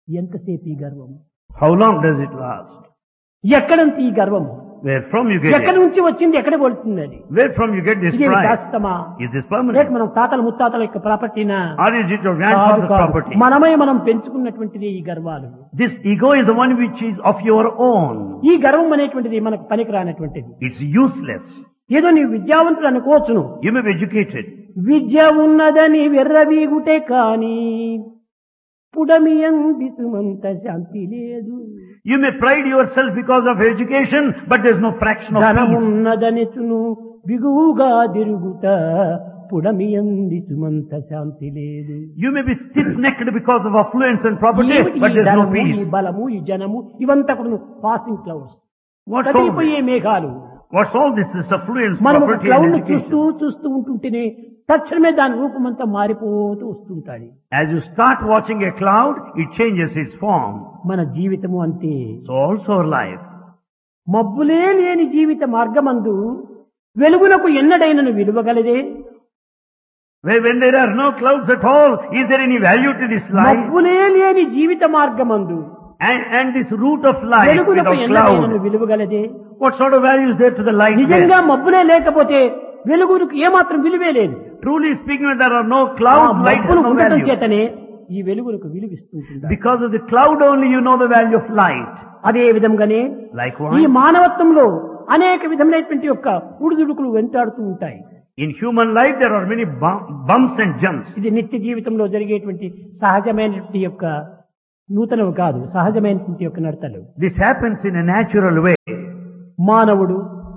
ఎంతసేపు ఈ గర్వం? How long does it last? ఎక్కడ నుంచి ఈ గర్వం? Where from you get ఎక్కడి it? నుంచి వచ్చింది, ఎక్కడ వెళ్తుంది అది? Where from you get this ఇది pride? శాశ్వతమా? Is this లేక permanent? మనం తాతల ముత్తాతల యొక్క ప్రాపర్టీనా? Or is it your grandfather's property? మనం పెంచుకున్నటువంటిది ఈ గర్వాలు. This ego is the one which is of your own. ఈ గర్వం అనేటువంటిది మనకు పనికిరానటువంటిది. It's useless. ఏదో నీవు విద్యావంతుడు అనుకోవచ్చును. You may be educated. విద్య ఉన్నదని వెర్రవీగుటే కాని పుడమియంది సుమంత శాంతి లేదు. You may pride yourself because of education, but there's no fraction of peace. ధనమున్నదనిచును బిగువుగా తిరుగుట పుడమియంది Sumantha శాంతి లేదు. You may be stiff-necked because of affluence and property, ఏమిటి but ఈ there's no ధనము, ఈ peace. బలము, ఈ జనము ఇవంతా కూడా passing clouds, What's all కదిలిపోయే this? మేఘాలు. What's all this? This affluence, మనం property క్లౌడ్ and ను education. చూస్తూ ఉంటుంటేనే తక్షణమే దాని రూపమంతా మారిపోతూ వస్తుంటాడు. As you start watching a cloud, it changes its form. మన జీవితము అంతే. So also our life. మబ్బులే లేని జీవిత మార్గమందు వెలుగునకు ఎన్నడైనను విలువగలదే? When there are no clouds at all, is there any value to this life? మబ్బులే లేని జీవిత మార్గమందు And this route of life వెలుగునకు without ఎన్నడైనను cloud, విలువగలదే? what sort of value is there to the light? నిజంగా there? మబ్బులే లేకపోతే వెలుగునకు ఏమాత్రం విలువే లేదు. Truly speaking, when there are no ఆ clouds, light has మబ్బులు no ఉండటం value. చేతనే ఈ వెలుగునకు విలువిస్తుంటుంది. Because of the cloud only you know the value of light. అదే విధంగానే ఈ Likewise, మానవత్వంలో అనేక విధములైనటువంటి యొక్క ఉడుదుడుకులు వెంటాడుతూ ఉంటాయి. in human life there are many bumps and jumps. ఇది నిత్య జీవితంలో జరిగేటువంటి సహజమైనటువంటి యొక్క నూతనవి కాదు, సహజమైనటువంటి యొక్క నడతలు. This happens in a natural way. మానవుడు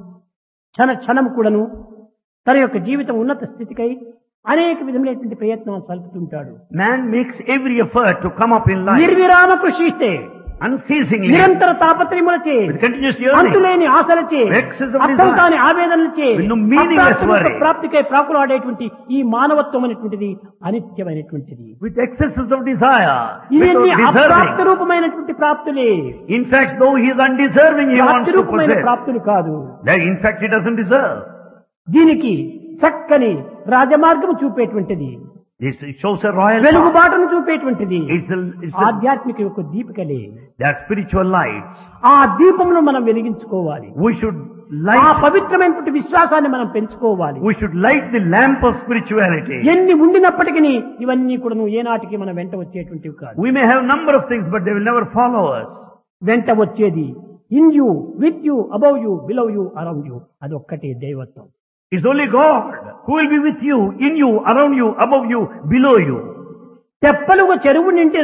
క్షణం కూడాను తన యొక్క జీవితం ఉన్నత స్థితికై అనేక విధములైనటువంటి ప్రయత్నాలు సల్పుతుంటాడు. Man makes every effort to come up in life నిర్విరామ కృషిస్తే unceasingly, నిరంతర తాపత్రయములచే, with continuous yearning, అంతులేని ఆశలచే, excess of అర్థం desire, కాని ఆవేదనలచే, with no meaningless worry, ప్రాప్తికై ప్రాకులాడేటువంటి ఈ మానవత్వం అనేటువంటిది అనిత్యమైనటువంటిది. with excesses of desire, ఇవన్నీ without అప్రాప్త deserving. రూపమైనటువంటి ప్రాప్తులే. In fact, though he is undeserving, he wants ప్రాప్తి to రూపమైన possess. ప్రాప్తులు కాదు. That in fact he doesn't deserve. దీనికి చక్కని రాజమార్గం చూపేటువంటిది, This shows a royal వెలుగుబాటును చూపేటువంటిది It's ఆధ్యాత్మిక యొక్క దీపికలే. they are spiritual lights. ఆ దీపమును మనం వెలిగించుకోవాలి. We should ఆ light, పవిత్రమైనటువంటి విశ్వాసాన్ని మనం పెంచుకోవాలి. we should light the lamp of spirituality. ఎన్ని ఉండినప్పటికీ ఇవన్నీ కూడా ఏనాటికి మన వెంట వచ్చేటువంటివి కాదు. We may have number of things, but they will never follow us. వెంట వచ్చేది in you, with you, above you, below you, around you, అది ఒక్కటే దైవత్వం. It's only God who will be with you, in you, around you, above you, below you. తెప్పలుగా చెరువు నిండిన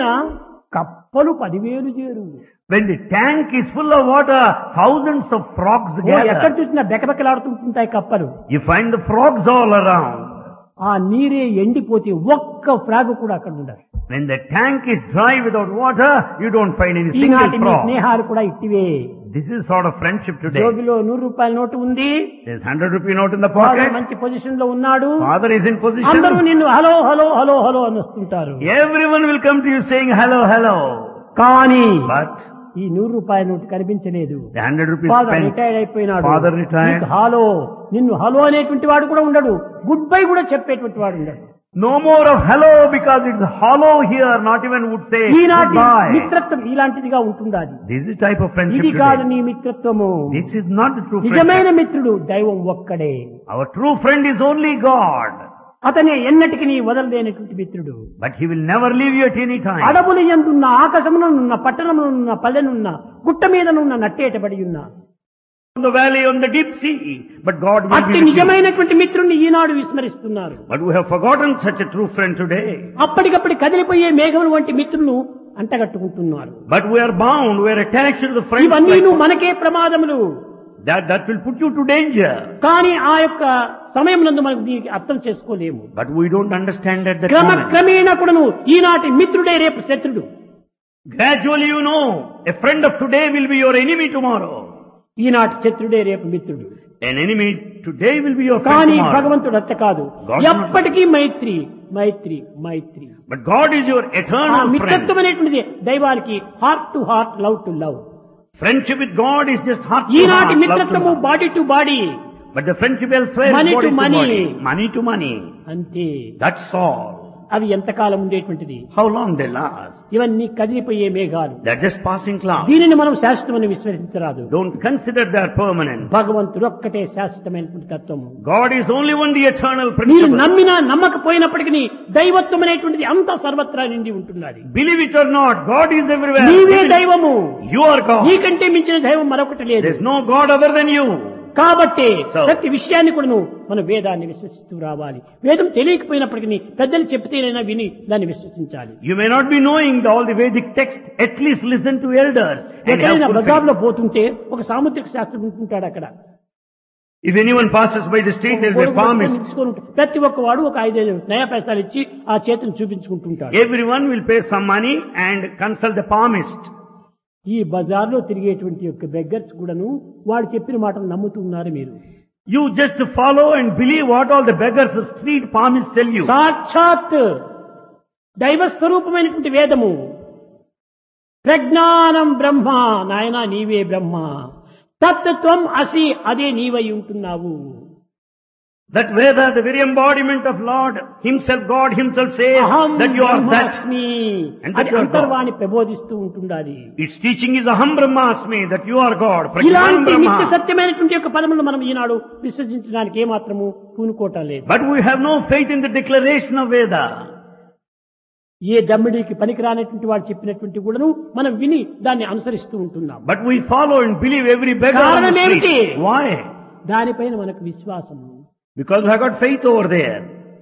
కప్పలు 10,000 చేరు. When the tank is full of water, thousands of frogs ఎక్కడ gather. చూసినా బెకబెకలాడుతుంటాయి కప్పలు. You find the frogs all around. ఆ నీరే ఎండిపోతే ఒక్క ఫ్రాగ్ కూడా అక్కడ ఉండదు. When the tank is dry without water, you don't find any ఈనాటి single మీ frog. స్నేహాలు కూడా ఇట్టివే. This is sort of friendship today. జోబిలో 100 రూపాయల నోటు ఉంది, There's 100 rupee note in the వాడు pocket. మంచి పొజిషన్ లో ఉన్నాడు, Father is in position. అందరూ నిన్ను హలో హలో హలో హలో అని వస్తుంటారు. Everyone will come to you saying hello, hello. కానీ But ఈ 100 రూపాయల నోటు కనిపించలేదు. the 100 rupees father spent, retired అయిపోయినాడు. Father retired. నీకు హలో, నిన్ను హలో అనేటువంటి వాడు కూడా ఉండడు, గుడ్ బై కూడా చెప్పేటువంటి వాడు ఉండడు. no more of hello because it's hollow here, not even would say ఈనాటి goodbye. మిత్రత్వం ఇలాంటిదిగా ఉంటుందా? అది This is type of friendship ఇది కాదు today. నీ మిత్రత్వము. This is not the true నిజమైన friendship. మిత్రుడు దైవం ఒక్కడే. Our true friend is only God. అతనే ఎన్నటికి నీ వదలలేనటువంటి మిత్రుడు. But he will never leave you at any time. అడవులు ఎందున్న, ఆకాశమునున్న, పట్టణమునున్న, పల్లెనున్న, గుట్ట మీదనున్న, నట్టేటబడి ఉన్న On the valley, on the deep sea. But God will అట్టి be with you. నిజమైనటువంటి మిత్రుణ్ణి ఈనాడు విస్మరిస్తున్నారు. But we have forgotten such a true friend today. అప్పటికప్పుడు కదిలిపోయే మేఘముల వంటి మిత్రులను అంటగట్టుకుంటున్నారు. But we are bound, we are attached to the friends. ఇవన్నీ like- మనకే ప్రమాదములు. that will put you to danger. కానీ ఆ యొక్క సమయమునందు మనకు దీనికి అర్థం చేసుకోలేము. But we don't understand at that moment. క్రమక్రమేణా కూడాను ఈనాటి మిత్రుడే రేపు శత్రుడు. Gradually you know, a friend of today will be your enemy tomorrow. ఈనాటి శత్రుడే రేపు మిత్రుడు. An enemy today will be your friend కానీ tomorrow. భగవంతుడు అట్ట కాదు, God ఎప్పటికీ మైత్రి మైత్రి మైత్రి. But God is your ఆ eternal friend. మిత్రత్వం అనేటువంటిది దైవానికి heart to heart, love to love. Friendship with God is just heart to ఈనాటి heart, love to మిత్రత్వము love. Body to body, But the friendship elsewhere Money is body to to money. body. Money to money. అంతే. That's all. అవి ఎంతకాలం ఉండేటువంటిది? How long they last? ఇవన్నీ కదిలిపోయే మేఘాలు. They're just passing clouds. దీనిని మనం శాశ్వతమని విశ్వసించరాదు. Don't consider they're permanent. భగవంతుడు ఒక్కటే శాశ్వతమైనటువంటి తత్వము. God is only one, the eternal మీరు principle. నమ్మినా నమ్మకపోయినప్పటికీ దైవత్వం అనేటువంటిది అంతా సర్వత్రా నిండి ఉంటున్నది. Believe it or not, God is everywhere. నీవే దైవము. You are God. నీకంటే మించిన దైవం మరొకటి లేదు. There's no God other than you. కాబట్టి So, ప్రతి విషయాన్ని కూడా మనం వేదాన్ని విశ్వసిస్తూ రావాలి. వేదం తెలియకపోయినప్పటికీ పెద్దలు చెప్తేనైనా విని దాన్ని విశ్వసించాలి. You may not be knowing all the Vedic text, at least listen to elders. And ఎక్కడైనా have full faith. బజార్లో పోతుంటే ఒక సాముద్రిక శాస్త్రం ఉంటుంటాడు అక్కడ. If anyone passes by the street, there will be a palmist. ప్రతి ఒక్కవాడు ఒక 5 నయా పైసలు ఇచ్చి ఆ చేతిని చూపించుకుంటుంటాడు. Everyone will pay some money and consult the palmist. ఈ బజార్లో తిరిగేటువంటి యొక్క బెగ్గర్స్ కూడాను వాడు చెప్పిన మాటలు నమ్ముతున్నారు మీరు. You just follow and believe what all the beggars, the street palmists tell you. సాక్షాత్ దైవ స్వరూపమైనటువంటి వేదము ప్రజ్ఞానం బ్రహ్మ, నాయనా నీవే బ్రహ్మ, తత్వం అసి, అదే నీవై ఉంటున్నావు. That Veda, the very embodiment of Lord Himself, God Himself says అహం that you are that. బ్రహ్మాస్మి, And that అది you are God. అంతర్వాణి ప్రబోధిస్తూ ఉంటుండాలి. Its teaching is Aham Brahmasmi, that you are God. Prajnanam ఇలాంటి నిత్య Brahma. సత్యమైనటువంటి యొక్క పదములను మనం ఈనాడు విశ్వసించడానికి ఏమాత్రము పూనుకోవటం లేదు. But we have no faith in the declaration of Veda. ఏ దమ్మిడికి పనికిరానటువంటి వాడు చెప్పినటువంటి కూడాను మనం విని దాన్ని అనుసరిస్తూ ఉంటున్నాం. But we follow and believe every beggar on the కారణం ఏమిటి? street. Why? దానిపైన మనకు విశ్వాసము. Because we have got faith over there.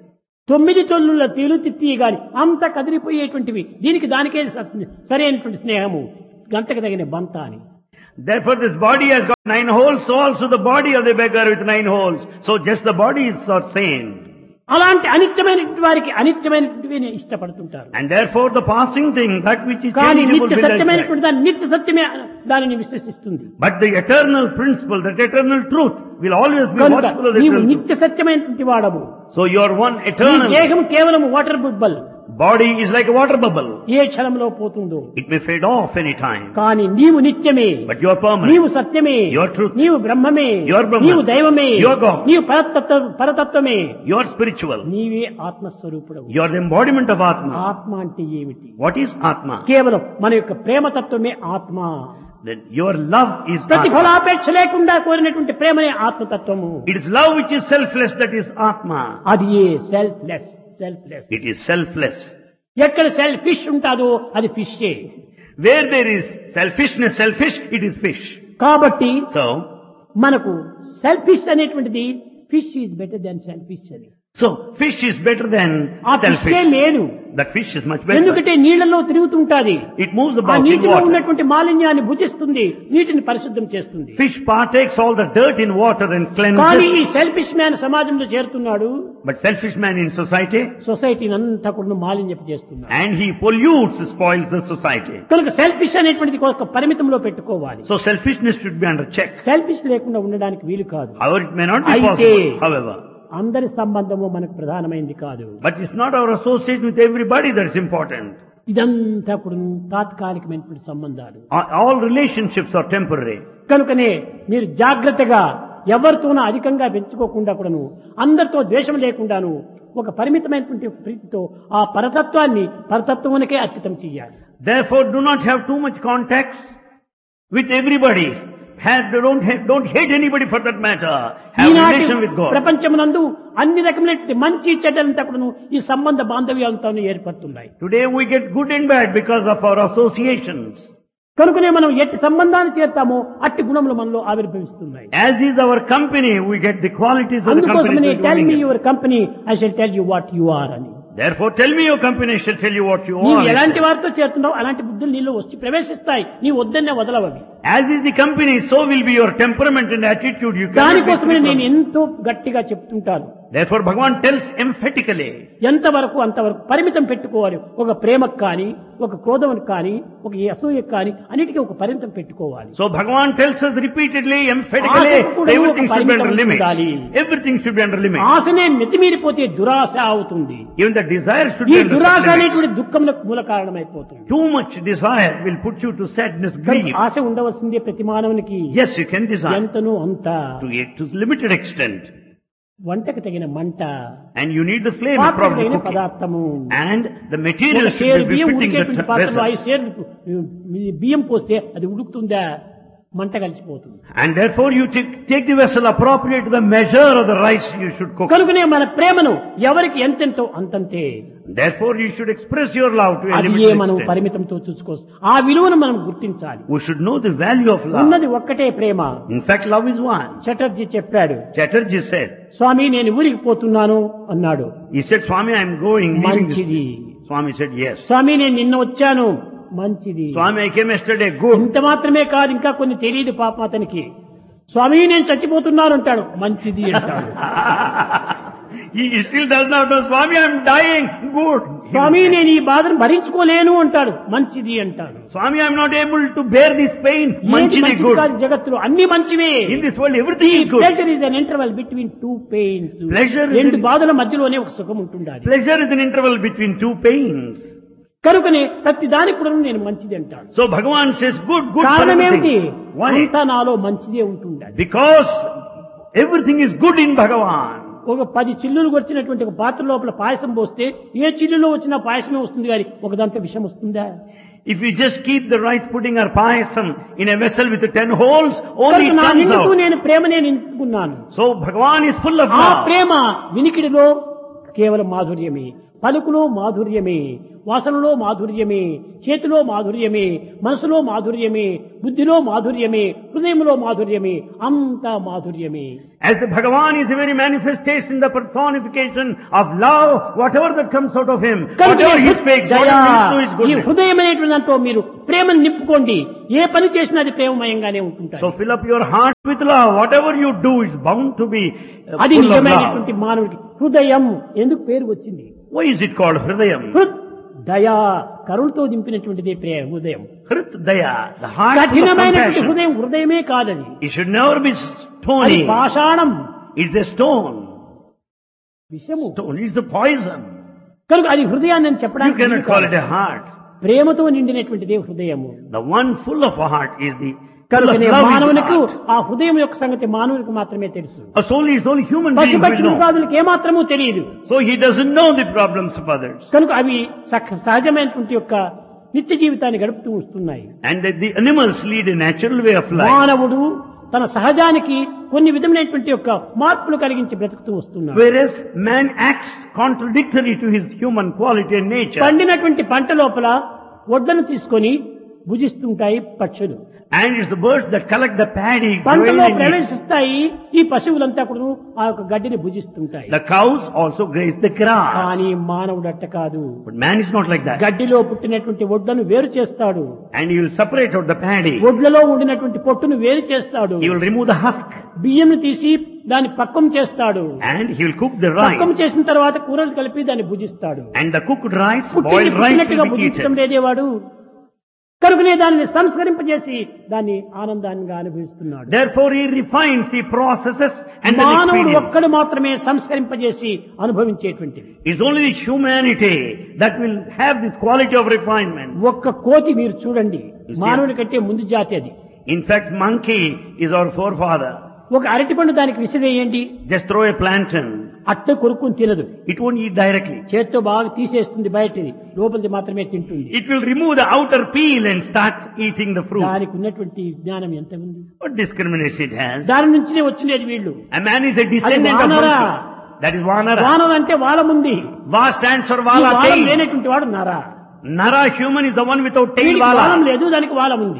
9 తొల్లుల తిత్తి గాని అంత కదిలిపోయేటువంటివి. దీనికి దానికే సరైనటువంటి స్నేహము, గంటకు తగిన బంత అని. Therefore this body has got 9 holes, so also the body of the beggar with 9 holes. So just the body is not sane. అలాంటి అనిత్యమైనటువంటి వారికి అనిత్యమైనటువంటివి ఇష్టపడుతుంటారు. And therefore the passing thing, that which is కానీ changeable, నిత్య will like సత్యమైనటువంటి that. దాన్ని నిత్య సత్యమే దానిని విశ్వసిస్తుంది. But the eternal principle, that eternal truth will always be కనుక watchful of the నీవు eternal truth. నిత్య సత్యమైనటువంటి వాడవు. So you are one ఈ eternal. దేహం కేవలం water బుబ్బల్, Body is like a water bubble. ఏ క్షణంలో పోతుందో. It may fade off any time. కానీ నీవు నిత్యమే, But you are permanent. నీవు సత్యమే, You are truth. నీవు బ్రహ్మమే, You are Brahman. నీవు దైవమే, You are God. నీవు పరతత్వమే, You are spiritual. నీవే ఆత్మస్వరూపుడవు. You are the embodiment of Atma. ఆత్మ అంటే ఏమిటి? What is Atma? కేవలం మన యొక్క ప్రేమతత్వమే ఆత్మ. That your love is Atma. ప్రతిఫలాపేక్ష లేకుండా కోరినటువంటి ప్రేమనే ఆత్మతత్వము. It is love which is selfless, that is Atma. అది ఏ సెల్ఫ్లెస్. It is selfless. ఎక్కడ సెల్ఫిష్ ఉంటాదో అది ఫిషే. Where there is selfishness, selfish, it is fish. కాబట్టి So, మనకు సెల్ఫిష్ అనేటువంటిది fish is better than selfish అని. fish is better than ఆ ఫిషే selfish. మేలు. That fish is much better. ఎందుకంటే నీళ్లలో తిరుగుతుంటాది. It moves ఆ about in నీటిలో water. ఉన్నటువంటి మాలిన్యాన్ని భుజిస్తుంది, నీటిని పరిశుద్ధం చేస్తుంది. Fish partakes all the dirt in water and కానీ ఈ cleanses. సెల్ఫిష్ మ్యాన్ సమాజంలో చేరుతున్నాడు, But selfish man in society, సొసైటీని అంతా కూడా మాలిన్యపు చేస్తున్నాడు. and he pollutes, spoils the society. కనుక సెల్ఫిష్ అనేటువంటిది ఒక పరిమితంలో పెట్టుకోవాలి. So selfishness should be under check. Selfish లేకుండా ఉండడానికి వీలు కాదు. However, it may not be అయితే possible, however. అందరి సంబంధము మనకు ప్రధానమైంది కాదు. But it's not our association with everybody that's important. ఇదంతా కూడా తాత్కాలికమైనటువంటి సంబంధాలు. All relationships are temporary. కనుకనే మీరు జాగ్రత్తగా ఎవరితోనూ అధికంగా పెంచుకోకుండా కూడాను, అందరితో ద్వేషం లేకుండాను ఒక పరిమితమైనటువంటి ప్రీతితో ఆ పరతత్వానికే అర్పితం చేయాలి. Therefore, do not have too much contacts with everybody. Don't hate anybody for that matter. Have ఈనాటి relation with God. ప్రపంచమునందు అన్ని రకమైనటువంటి మంచి చెడ్డలంతా కూడాను ఈ సంబంధ బాంధవ్యాలతో ఏర్పడుతున్నాయి. Today we get good and bad because of our associations. కనుకనే మనం ఎట్టి సంబంధాన్ని చేస్తామో అట్టి గుణములు మనలో ఆవిర్భవిస్తున్నాయి. As is our company, we get the qualities of the company. అందుకోసమనే that we tell me get. Your company, I shall tell you what you are అని. Therefore, tell me your company, I shall tell you what you నీవు are. ఎలాంటి వారితో చేరుతున్నావు అలాంటి బుద్ధులు నీలో వచ్చి ప్రవేశిస్తాయి. నీవు వద్దన్నే వదలవవి. As is the company, so will be your temperament and attitude. You cannot be దానికోసమే free నేను from. ఎంతో గట్టిగా చెప్తుంటాను. Therefore, Bhagavan tells emphatically. ఎంతవరకు అంతవరకు పరిమితం పెట్టుకోవాలి. ఒక ప్రేమకు కానీ, ఒక క్రోధముకు కానీ, ఒక అసూయకు కానీ అన్నిటికీ ఒక పరిమితం పెట్టుకోవాలి. So Bhagavan tells us repeatedly, emphatically, ఆశకు కూడా everything ఒక should be under పరిమితం limits. ఉండాలి. Everything should be under limits. ఆశనే మితిమీరిపోతే దురాశ అవుతుంది. Even the desire should ఈ be under దురాశ limits. అనేటువంటి దుఃఖములకు మూల కారణమైపోతుంది. Too much desire will put you to sadness, grief. ఆశ ఉండవలసిందే ప్రతి మానవునికి. Yes, you can desire ఎంతనూ అంత. to a limited extent. వంటకు తగిన మంట, And you need the flame పాత్రకు probably తగిన cooking. పదార్థము. And the ఒక material సేరు should be బియ్యం befitting ఉడికేటువంటి the పాత్రలో vessel. 5 సేర్లు బియ్యం పోస్తే అది ఉడుకుతుందా? మంట కలిసిపోతుంది. And therefore you take the vessel appropriate to the measure of the rice you should cook. కనుకనే మన ప్రేమను ఎవరికి ఎంతెంతో అంతంతే. Therefore you should express your love to a అది limited మనం extent. పరిమితంతో చూసుకోవచ్చు. ఆ విలువను మనం గుర్తించాలి. We should know the value of love. ఉన్నది ఒక్కటే ప్రేమ. In fact, love is one. Chatterjee చెప్పాడు, Chatterjee said, స్వామి నేను ఊరికి పోతున్నాను అన్నాడు. he said, Swami, I am going. leaving this." మంచిది. Swami said, yes. స్వామి నేను నిన్న వచ్చాను. మంచిది. Swami, I came yesterday. Good. ఇంత మాత్రమే కాదు, ఇంకా కొన్ని తెలియదు పాపం అతనికి. స్వామి నేను చచ్చిపోతున్నాను అంటాడు. మంచిది అంటాడు. He still does not know, Swami, I am dying. Good. స్వామి నేను ఈ బాధను భరించుకోలేను అంటాడు. మంచిది అంటాడు. Swami, I am not able to bear this pain. ఏది Manchidi మంచిది good. కాదు జగత్తులో అన్ని మంచివే. In this world, everything is good. Pleasure is an interval between two pains. Pleasure is రెండు an- బాధల మధ్యలోనే ఒక సుఖం ఉంటుండాలి. Pleasure is an interval between two pains. కనుకనే ప్రతి దానికి కూడా నేను మంచిది అంటాడు. So Bhagavan says, good, good for కారణం ఏమిటి? everything. Why? అంతా నాలో మంచిదే ఉంటుండాలి. Because everything is good in Bhagavan. ఒక 10 చిల్లులు వచ్చినటువంటి ఒక పాత్ర లోపల పాయసం పోస్తే ఏ చిల్లులో వచ్చినా పాయసమే వస్తుంది కానీ ఒక దాంట్లో విషం వస్తుందా? If we just keep the rice pudding or payasam in a vessel with 10 holes, only కనుక it నా comes నిండుకు out. నేను ప్రేమనే నింపుకున్నాను. So Bhagavan is full of ఆ love. ప్రేమ వినికిడిలో కేవలం మాధుర్యమే, పలుకులో మాధుర్యమే, వాసనలో మాధుర్యమే, చేతిలో మాధుర్యమే, మనసులో మాధుర్యమే, బుద్ధిలో మాధుర్యమే, హృదయంలో మాధుర్యమే, అంతా మాధుర్యమే. As the Bhagavan is the very manifestation, the personification of love, whatever that comes out of him, whatever he speaks, whatever he do is ఈ goodness. హృదయం అనేటువంటి దాంట్లో మీరు ప్రేమను నింపుకోండి. ఏ పని చేసినా అది ప్రేమమయంగానే ఉంటుంటారు. So fill up your heart with love. Whatever you do is bound to be అది full of నిజమైనటువంటి love. మానవుడికి హృదయం ఎందుకు పేరు వచ్చింది? Why is it called Hridayam? హృద్ దయా కరుణతో దింపినటువంటిదే హృదయం. Hrit Daya, the heart full of కఠినమైనటువంటి compassion. హృదయం హృదయమే కాదని. It should never be అది stony. పాషాణం, It's a stone. విషము. Stone is the poison. కనుక అది హృదయాన్ని అని You చెప్పడానికి cannot వీలు call కాదు. it a heart. ప్రేమతో నిండినటువంటిదే హృదయము. The one full of a heart is the full of కనుకనే love is the మానవునికి heart. ఆ హృదయం యొక్క సంగతి మానవునికి మాత్రమే తెలుసు. A soul is only human being పశుపక్షి will know. మృగాదులకు ఏమాత్రము తెలియదు. So he doesn't know the problems of others. కనుక అవి సహజమైనటువంటి యొక్క నిత్య జీవితాన్ని గడుపుతూ వస్తున్నాయి. And the animals lead a natural way of life. మానవుడు తన సహజానికి కొన్ని విధమైనటువంటి యొక్క మార్పులు కలిగించి బ్రతుకుతూ వస్తున్నాడు. Whereas man acts contradictory to his human quality and nature. పండినటువంటి పంట లోపల ఒడ్లను తీసుకొని భుజిస్తుంటాయి పక్షులు. And it's the birds that collect the paddy, పంటలో grain and eat. ప్రవేశిస్తాయి. ఈ పశువులంతా కూడా ఆ యొక్క గడ్డిని భుజిస్తుంటాయి. The cows also graze the grass. కానీ మానవుడు అట్ట కాదు. But man is not like that. గడ్డిలో పుట్టినటువంటి ఒడ్లను వేరు చేస్తాడు. And he will separate out the paddy. ఒడ్లలో ఉండినటువంటి పొట్టును వేరు చేస్తాడు. He will remove the husk. బియ్యంను తీసి దాన్ని పక్కం చేస్తాడు. And he will cook the పక్కం rice. చేసిన తర్వాత కూరలు కలిపి దాన్ని భుజిస్తాడు. And the cooked rice, పుట్టింది boiled rice పుట్టినట్టుగా will be భుజించడం eaten. లేదేవాడు. కనుకనే దానిని సంస్కరింపజేసి దాన్ని ఆనందాన్ని అనుభవిస్తున్నాడు. Therefore he refines, he processes and then మానవుడు experiences. ఒక్కడు మాత్రమే సంస్కరింపజేసి అనుభవించేటువంటిది. It's only the humanity that will have this quality of refinement. ఒక్క కోతి మీరు చూడండి, You see? మానవుడి కంటే ముందు జాతి అది. In fact, monkey is our forefather. ఒక అరటిపండు దానికి విసిరేయండి, Just throw a plantain. అట్ట కొరుక్కుని తినదు. It won't eat directly. చేత్తో బాగా తీసేస్తుంది బయటది, లోపలిది మాత్రమే తింటుంది. It will remove the outer peel and start eating the fruit. దానికి ఉన్నటువంటి జ్ఞానం ఎంత ఉంది? What discrimination it has. దాని నుంచినే వచ్చినది వీళ్ళు. A man is a descendant of Vanara. monkey. That is Vanara. వానం అంటే వాళ్ళముంది, Va stands for Vala వాలం tail. లేనటువంటి వాడు నర. Nara human is the one without tail వీడికి వాలం Vala. లేదు, దానికి వాలం ఉంది.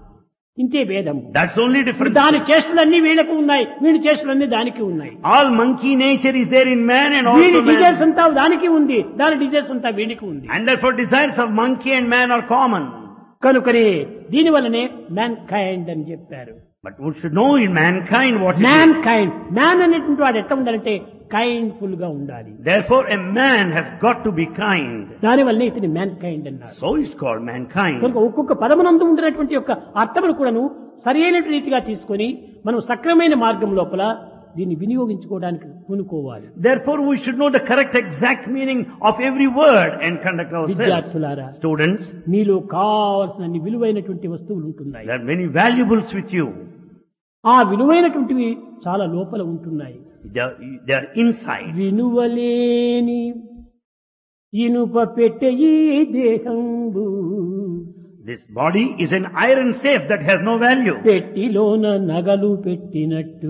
ఇంతే భేదం. That's only difference. దాని చేష్టలన్నీ వీళ్ళకు ఉన్నాయి, వీడి చేష్టలన్నీ దానికి ఉన్నాయి. All monkey nature is there in man and వీడి also డిజైర్స్ man. అంతా దానికి ఉంది, దాని డిజైర్స్ అంతా వీడికి ఉంది. And therefore desires of monkey and man are common. కనుకనే దీని వల్లనే మ్యాన్ కైండ్ అని చెప్పారు. But we should know in mankind what it man is. Kind, man అనేటువంటి వాడు ఎట్లా ఉండాలంటే కైండ్ఫుల్ గా ఉండాలి. Therefore a man has got to be kind. దాని వల్లనే ఇతని మ్యాన్ కైండ్ అన్నారు. So it's called mankind. కనుక ఒక్కొక్క పదమునందు ఉండినటువంటి యొక్క అర్థమును కూడాను సరైన రీతిగా తీసుకొని మనం సక్రమైన మార్గం లోపల దీన్ని వినియోగించుకోవడానికి పూనుకోవాలి. Therefore we should know the correct exact meaning of every word and conduct ourselves. విద్యార్థులారా, Students, మీలో కావలసిన విలువైనటువంటి వస్తువులు ఉంటున్నాయి. there are many valuables with you. ఆ విలువైనటువంటివి చాలా లోపల ఉంటున్నాయి. They are inside. వినువలేని ఇనుప పెట్టె ఈ దేహంబు This body is an iron safe that has no value. పెట్టిలోన నగలు పెట్టినట్టు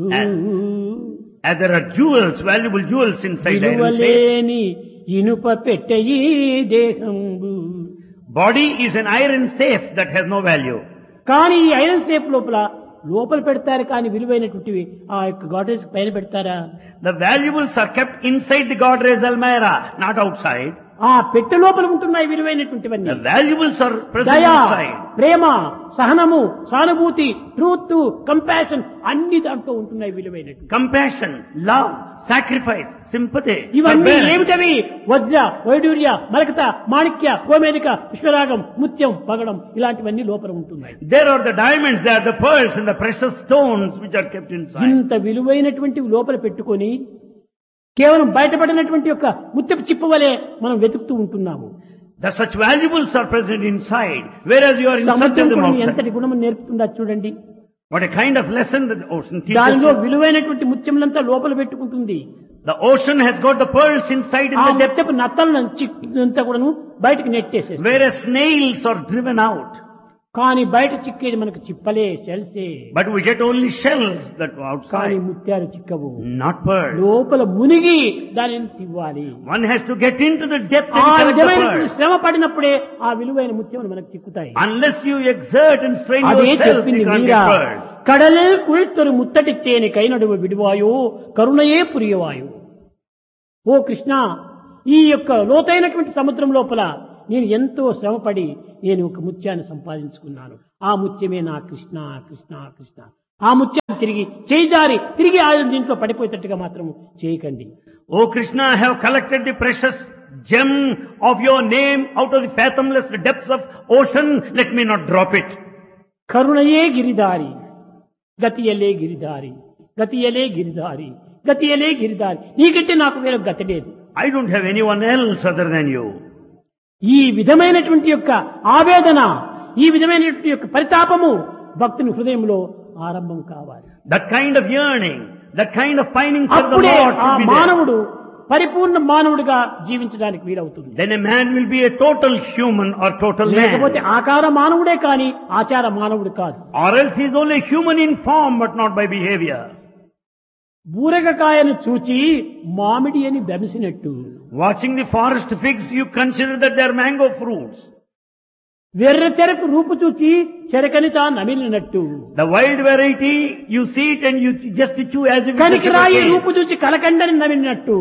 As there are jewels, valuable jewels inside iron safe. వినువలేని ఇనుప పెట్టె ఈ దేహంబు Body is an iron safe that has no value. కానీ ఈ ఐరన్ సేఫ్ లోపల పెడతారు, కానీ విలువైనటువంటివి ఆ యొక్క గాడ్రేజ్ పైన పెడతారా? The valuables are kept inside the Godrej almirah, not outside. ఆ పెట్టె లోపల ఉంటున్నాయి విలువైనటువంటివన్నీ. The valuables are present దయ, inside. ప్రేమ, సహనము, సానుభూతి, ట్రూత్, కంపాషన్ అన్ని దాంట్లో ఉంటున్నాయి విలువైనటువంటి. Compassion, love, sacrifice, sympathy. ఇవన్నీ forbearance. ఏమిటవి? వజ్ర, వైడూర్య, మరకత, మాణిక్య, కోమేదిక, పుష్పరాగం, ముత్యం, పగడం ఇలాంటివన్నీ లోపల ఉంటున్నాయి. There are the diamonds, there are the pearls and the precious stones which are kept inside. ఇంత విలువైనటువంటి లోపల పెట్టుకొని కేవలం బయటపడినటువంటి యొక్క ముత్యపు చిప్ప వలె మనం వెతుకుతూ ఉంటున్నాము. The such valuables are present inside, whereas you are in search సముద్రం of them కూడా outside. ఎంతటి గుణము నేర్పుతుందా చూడండి. What a kind of lesson the ocean teaches దానిలో you. విలువైనటువంటి ముత్యములంతా లోపల పెట్టుకుంటుంది. The ocean has got the pearls inside in ఆ the depth, ముత్యపు నత్తలను అంతా కూడాను బయటకు నెట్టేసేస్తుంది. whereas snails are driven out. కానీ బయట చిక్కేది మనకు చిప్పలే, షెల్సే. But we get only shells that are కానీ outside, ముత్యాలు చిక్కవు. not pearls. లోపల మునిగి దానిని తివ్వాలి. One has to get into the depth ఆ and collect the విధమైనటువంటి pearls. శ్రమ పడినప్పుడే ఆ విలువైన ముత్యములు మనకు చిక్కుతాయి. Unless you exert and strain అదే yourself, చెప్పింది you can't Meera. get pearls. కడలే కుళిత్తరు ముత్తటిత్తేని కైనడువ విడివాయో కరుణయే పురియవాయో. ఓ కృష్ణ, ఈ యొక్క లోతైనటువంటి సముద్రం లోపల నేను ఎంతో శ్రమపడి నేను ఒక ముత్యాన్ని సంపాదించుకున్నాను. ఆ ముత్యమే నా కృష్ణ కృష్ణ కృష్ణ. ఆ ముత్యాన్ని తిరిగి చేజారి తిరిగి ఆయన దీంట్లో పడిపోయేటట్టుగా మాత్రం చేయకండి. O Krishna, I have collected the precious gem of your name out of the fathomless depths of ocean. Let me not drop it. కరుణయే Giridhari గతియలే Giridhari గతియలే Giridhari గతియలే Giridhari. నీకంటే నాకు వేరే గతి లేదు. I don't have anyone else other than you. ఈ విధమైనటువంటి యొక్క ఆవేదన, ఈ విధమైనటువంటి యొక్క పరితాపము భక్తుని హృదయంలో ఆరంభం కావాలి. That kind of yearning, that kind of pining for the అప్పుడే Lord ఆ should be there. మానవుడు పరిపూర్ణ మానవుడిగా జీవించడానికి వీలవుతుంది. Then a man will be a total human or total లేకపోతే man. ఆకార మానవుడే కాని ఆచార మానవుడు కాదు. Or else he is only human in form but not by behavior. బూరగకాయను చూచి మామిడి అని భ్రమిసినట్టు, Watching the forest figs, you consider that they are mango fruits. వెర్ర చెరకు రూపు చూచి చెరకని తా నమిలినట్టు, The wild variety, you see it and you just chew as if it's a కనికిరాయి sugarcane. రూపు చూచి కలకండని నమిలినట్టు,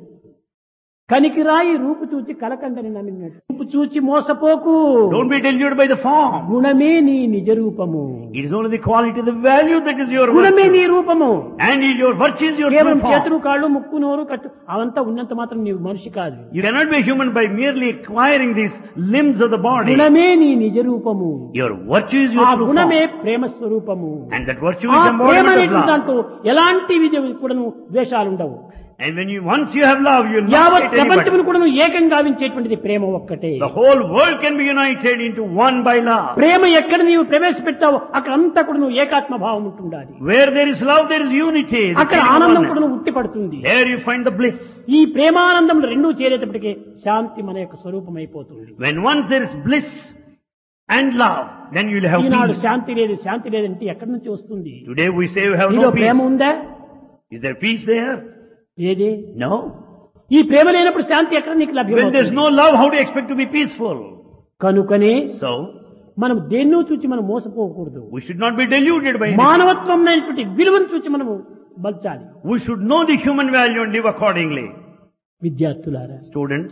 కనికిరాయి రూపు చూచి కలకండని నమిలినట్టు. రూపు చూచి మోసపోకు, Don't be deluded by the form. గుణమే నీ నిజ రూపము. It is only the quality, the value that is your గుణమే నీ virtue. రూపము. And your virtue is your కేవలం true form. చేతులు కాళ్ళు ముక్కు నోరు కట్టు అవంతా ఉన్నంత మాత్రం నీవు మనిషి కాదు. You cannot be human by merely acquiring these limbs of the body. గుణమే నీ నిజ రూపము. Your virtue is ఆ your true గుణమే form. ప్రేమ స్వరూపము. And that virtue ఆ is ప్రేమ embodiment of అనేటువంటి love. దాంట్లో ఎలాంటి కూడాను ద్వేషాలు ఉండవు. And when you, once you have love, you will not యావత్ hate anybody. ప్రపంచమును కూడాను ఏకంగా గావించేటువంటిది ప్రేమ ఒక్కటే. The whole world can be united into one by love. ప్రేమ ఎక్కడ నీవు ప్రవేశపెట్టావో అక్కడ అంతా కూడా నువ్వు ఏకాత్మ భావం ఉంటుండాలి. Where there is love, there is unity. The అక్కడ feeling of ఆనందం oneness. కూడా ఉట్టి పడుతుంది. There you find the bliss. ఈ ప్రేమానందం రెండూ చేరేటప్పటికే శాంతి మన యొక్క స్వరూపం అయిపోతుంది. When once there is bliss and love, then you will have Eenadu peace. శాంతి లేదు శాంతి లేదంటే ఎక్కడి నుంచి వస్తుంది? Today we say we have నీలో no ప్రేమ peace. ఉందా? Is there peace there? ఏది? No. ఈ ప్రేమ లేనప్పుడు శాంతి ఎక్కడ నీకు When there is లభ్యం? no love, how do you expect to be peaceful? కనుకనే So, మనం దేన్నో చూచి మనం మోసపోకూడదు. we should not be deluded by anything. మానవత్వం అనేటువంటి విలువను చూచి మనము బల్చాలి. We should know the human value and live accordingly. విద్యార్థులారా, Students,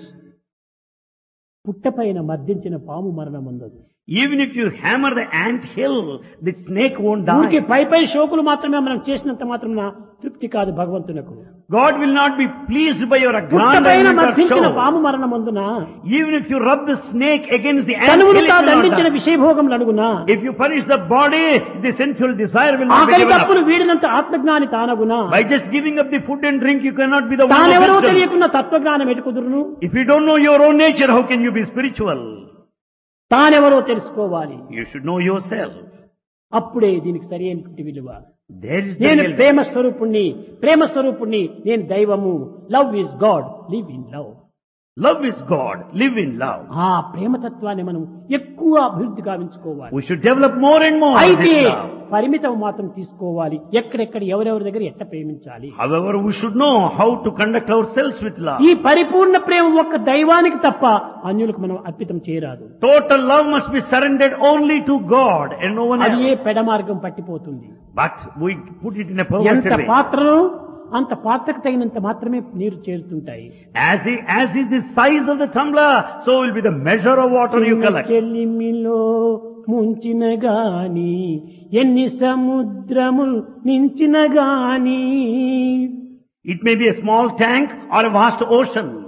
పుట్టపైన మర్దించిన పాము మరణం ఉండదు. even if you hammer the ant hill, the snake won't ఊరికే die. పై పై షోకులు మాత్రమే మనం చేసినంత మాత్రం తృప్తి కాదు భగవంతునకు. God will not be pleased by your పుట్టపైన aggrandizement or మర్దించిన show. పాము మరణం అందున Even if you rub the snake against the ant తనువును hill, it తా will not దండించిన die. విషయభోగం అడుగునా, If you punish the body, the sensual desire will not be ఆకలి given తప్పులు up. వీడినంత ఆత్మజ్ఞాని తానగునా, By just giving up the food and drink, you cannot be the one of తానెవరో wisdom. తెలియకున్న తత్వజ్ఞానం ఎటు కుదురును? If you don't know your own nature, how can you be spiritual? తానెవరో తెలుసుకోవాలి. You should know yourself. అప్పుడే దీనికి సరైనటువంటి విలువ. There is the నేను real ప్రేమ స్వరూపుణ్ణి నేను దైవము. Love is God, live in love. love is God. Live in love. ఆ ప్రేమతత్వాన్ని మనం ఎక్కువ అభివృద్ధి గావించుకోవాలి. We should develop more and more అయితే this love. పరిమితం మాత్రం తీసుకోవాలి. ఎక్కడెక్కడ ఎవరెవరి దగ్గర ఎట్ట ప్రేమించాలి. However, we should know how to conduct ourselves with love. ఈ పరిపూర్ణ ప్రేమ ఒక్క దైవానికి తప్ప అన్యులకు మనం అర్పితం చేయరాదు. Total love must be surrendered only to God and no one అది ఏ else. పెడమార్గం పట్టిపోతుంది. But we put it in a ఎంత perverted way. పాత్రను అంత పాత్రకు తగినంత మాత్రమే నీరు చేరుతుంటాయి. As is the size of the tumbler, so will be the measure of water you collect. చెల్లిమిలో ముంచిన గాని ఎన్ని సముద్రములు నించిన గాని It may be a small tank or a vast ocean.